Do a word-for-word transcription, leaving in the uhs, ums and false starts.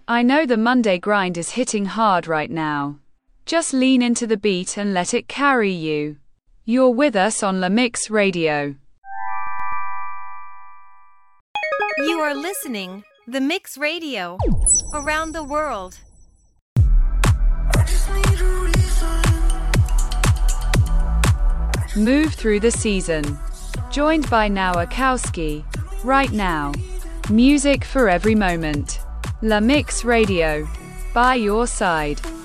I know the Monday grind is hitting hard right now. Just lean into the beat and let it carry you. You're with us on La Mix Radio. You are listening The Mix Radio around the world. Move through the season. Joined by Nowakowski. Right now. Music for every moment. La Mix Radio. By your side.